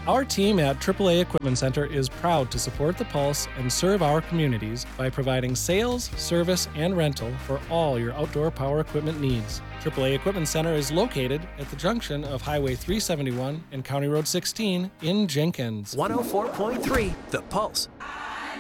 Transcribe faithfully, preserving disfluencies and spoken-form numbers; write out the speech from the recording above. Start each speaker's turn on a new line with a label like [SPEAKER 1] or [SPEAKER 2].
[SPEAKER 1] Our team at triple A Equipment Center is proud to support the Pulse and serve our communities by providing sales, service, and rental for all your outdoor power equipment needs. triple A Equipment Center is located at the junction of Highway three seventy-one and County Road sixteen in Jenkins.
[SPEAKER 2] one oh four point three The Pulse.